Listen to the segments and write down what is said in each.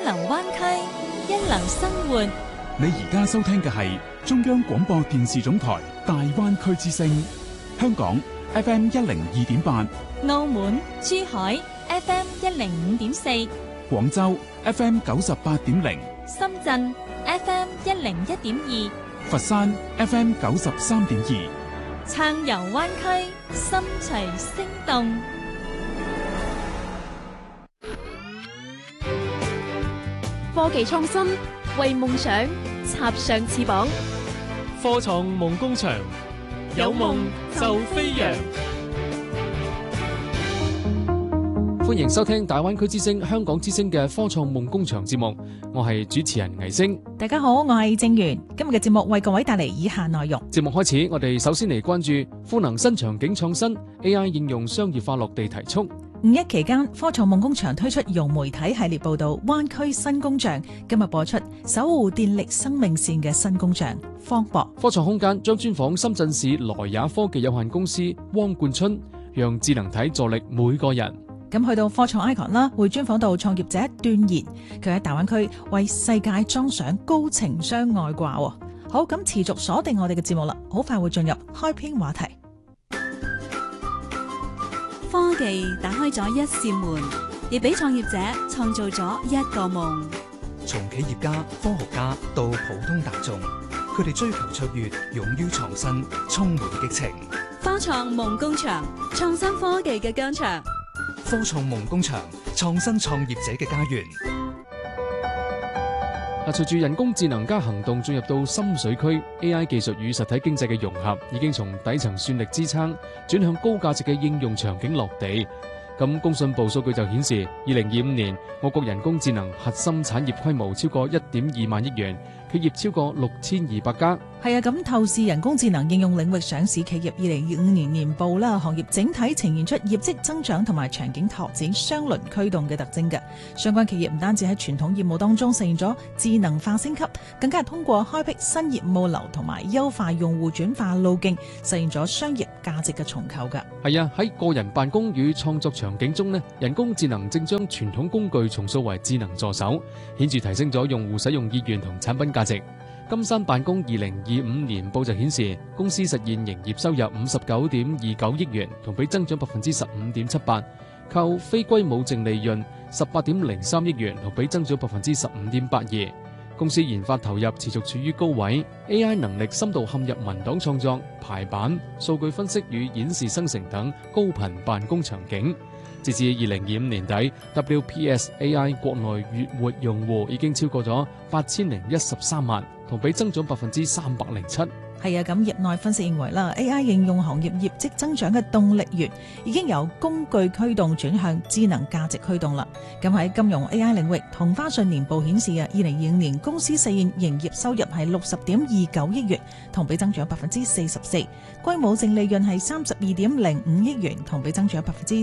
流灣區，一流生活。 你而家收聽嘅係中央廣播電視總台大灣區之聲，香港 FM 102.8， 澳門、珠海 FM 105.4， 廣州 FM 98.0， 深圳 FM 101.2， 佛山 FM 93.2， 暢遊灣區，心隨聲動。 科技創新，為夢想插上翅膀。 科創夢工場，有夢就飛揚。歡迎收聽大灣區之聲、香港之聲嘅科創夢工場節目，我係主持人倪星。 大家好，我係正源。今日嘅節目為各位帶嚟以下內容。 節目開始，我哋首先嚟關注賦能新場景創新 AI 應用商業化落地提速。 五一期間，科創夢工場推出融媒體系列報道灣區新工匠，今日播出守護電力生命線嘅新工匠方博。 科創空間將專訪深圳市萊也科技有限公司汪冠春，讓智能體助力每個人。 咁去到科創 icon 啦，會專訪到創業者段賢，佢喺大灣區為世界裝上高情商外掛。好，咁持續鎖定我哋嘅節目啦，好快會進入開篇話題。 科技打開咗一扇門，亦俾創業者創造咗一個夢。 從企業家、科學家到普通大眾，佢哋追求卓越，勇於創新，充滿激情。 科創夢工場，創新科技嘅疆場。 科創夢工場，創新創業者嘅家園。 隨住人工智能加行動進入到深水區 ，AI 技術與實體經濟嘅融合已經從底層算力支撐轉向高價值嘅應用場景落地。咁工信部數據就顯示，2025年我國人工智能核心產業規模超過1.2萬億元，企業超過6200家。 係啊，咁透視人工智能應用領域上市企業2025年年報啦，行業整體呈現出業績增長同埋場景拓展雙輪驅動嘅特徵嘅。相關企業唔單止喺傳統業務當中實現咗智能化升級，更加係通過開闢新業務流同埋優化用戶轉化路徑，實現咗商業價值嘅重構㗎。 係啊，喺個人辦公與創作場景中呢，人工智能正將傳統工具重塑為智能助手，顯著提升咗用戶使用意願同產品價值。金山辦公2025年報就顯示，公司實現營業收入59.29億元，同比增長15.78%，扣非規模淨利潤18.03億元，同比增長15.82%。公司研發投入持續處於高位 ，AI 能力深度嵌入文檔創作、排版、數據分析與演示生成等高頻辦公場景。截至2025年底 ，WPS AI 國內月活用戶已經超過咗8013萬，同比增長307%。 係啊，咁業內分析認為啦 ，AI 應用行業業績增長嘅動力源已經由工具驅動轉向智能價值驅動啦。咁喺金融 AI 領域，同花順年報顯示啊，2025年公司實現營業收入係60.29億元，同比增長44%，規模淨利潤係32.05億元，同比增長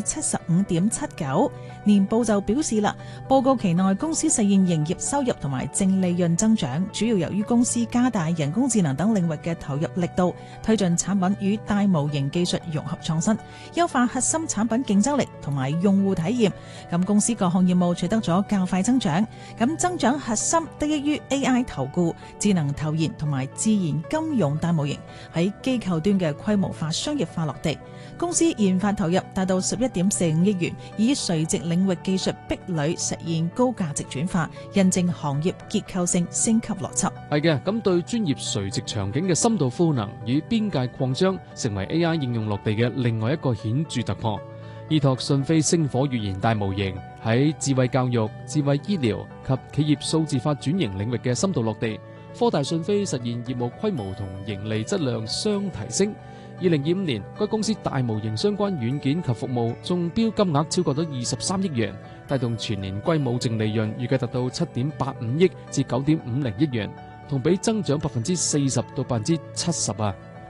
75.79%。年報就表示啦，報告期內公司實現營業收入同埋淨利潤增長，主要由於公司加大人工智能等領域嘅投入力度，推進產品與大模型技術融合創新，優化核心產品競爭力同埋用戶體驗。咁公司各項業務取得咗較快增長，咁增長核心得益於 AI 投顧、智能投研同埋自然金融大模型喺機構端嘅規模化商業化落地。公司研發投入達到11.45億元，以垂直領域技術壁壘實現高價值轉化，印證行業結構性升級邏輯。 係嘅，咁對專業垂直場景嘅深度賦能與邊界擴張，成為 AI 應用落地嘅另外一個顯著突破。依託訊飛星火語言大模型喺智慧教育、智慧醫療及企業數字化轉型領域嘅深度落地，科大訊飛實現業務規模同盈利質量雙提升。2025年，該公司大模型相關軟件及服務中標金額超過咗23億元，帶動全年規模淨利潤預計達到7.85億至9.50億元，同比增長40%到70%啊！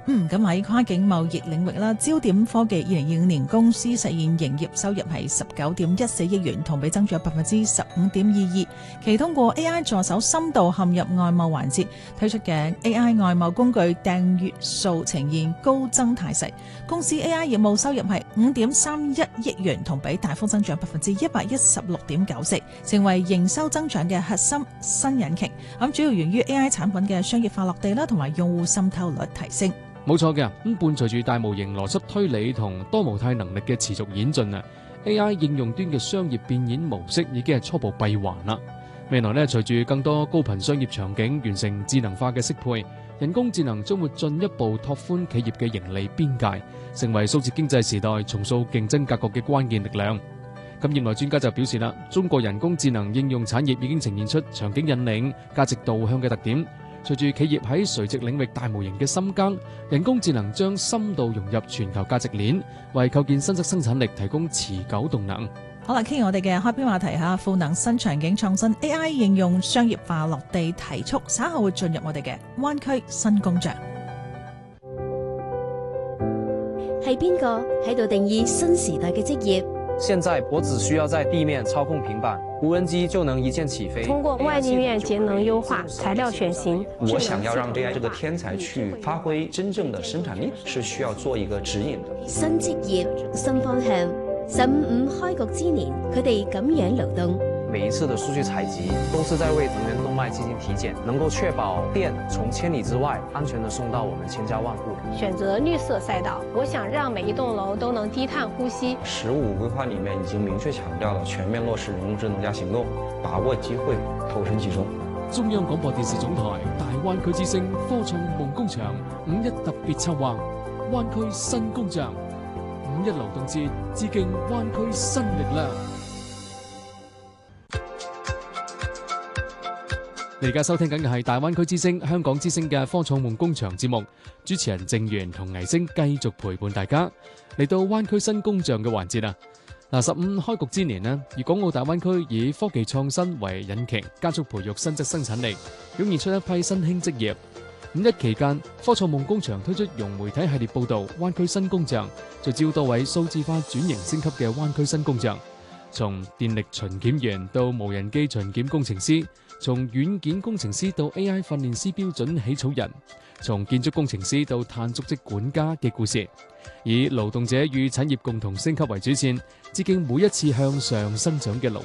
咁喺跨境貿易領域啦，焦點科技2025年公司實現營業收入係19.14億元，同比增長15.22%。其通過 AI 助手深度陷入外貿環節推出嘅 AI 外貿工具訂閱數呈現高增態勢。公司 AI 業務收入係5.31億元，同比大幅增長116.94%，成為營收增長嘅核心新引擎。咁主要源於 AI 產品嘅商業化落地啦，同埋用戶滲透率提升。 冇錯嘅，伴隨住大模型邏輯推理同多模態能力嘅持續演進啊 ，AI 應用端嘅商業變現模式已經係初步閉環啦。未來隨住更多高頻商業場景完成智能化嘅適配，人工智能將會進一步拓寬企業嘅盈利邊界，成為數字經濟時代重塑競爭格局嘅關鍵力量。咁業內專家就表示啦，中國人工智能應用產業已經呈現出場景引領、價值導向嘅特點。隨住企業喺垂直領域大模型嘅深耕，人工智能將深度融入全球價值鏈，為構建新質生產力提供持久動能。 好啦，傾我哋嘅開篇話題嚇，賦能新場景創新 AI 應用商業化落地提速，稍後會進入我哋嘅灣區新工匠。 係邊個喺度定義新時代嘅職業？ 現在我只需要在地面操控平板，無人機就能一鍵起飛。 通過外立面節能優化、材料選型， 我想要讓 AI 這個天才去發揮真正的生產力，是需要做一個指引的。 新職業、新方向，15開局之年，佢哋咁樣流動。 每一次的數據採集都是在為能源動脈進行體檢，能夠確保電從千里之外安全地送到我們千家萬戶。 選擇綠色賽道，我想讓每一棟樓都能低碳呼吸。 15規劃裡面已經明確強調了全面落實人工智能加行動，把握機會，投身其中。 中央廣播電視總台大灣區之聲科創夢工場5.1特別策劃灣區新工匠5.1勞動節，致敬灣區新力量。你而家收聽緊嘅係大灣區之聲、香港之聲嘅科創夢工場節目，主持人鄭源同倪星繼續陪伴大家嚟到灣區新工匠嘅環節啊！嗱，15開局之年呢，粵港澳大灣區以科技創新為引擎，加速培育新質生產力，湧現出一批新興職業。5.1期間，科創夢工場推出融媒體系列報導《灣區新工匠》，聚焦多位數字化轉型升級嘅灣區新工匠，從電力巡檢員到無人機巡檢工程師，從軟件工程師到 AI 訓練師標準起草人，從建築工程師到碳足跡管家嘅故事，以勞動者與產業共同升級為主線，致敬每一次向上生長嘅勞